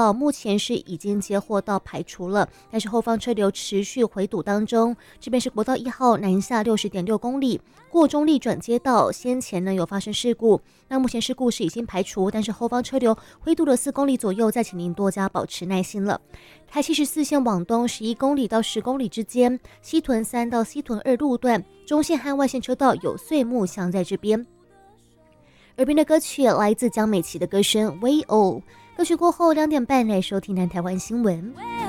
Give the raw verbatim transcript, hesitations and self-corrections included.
道目前是已经接获到排除了，但是后方车流持续回堵当中。这边是国道一号南下六十点六公里，过中立转接道，先前呢有发生事故，那目前事故是已经排除，但是后方车流回堵了四公里左右，再请您多加保持耐心了。台七十四线往东十一公里到十公里之间，西屯三到西屯二路段，中线和外线车道有碎木箱在这边。耳边的歌曲来自江美琪的歌声《V O》，歌曲过后两点半来收听南台湾新闻。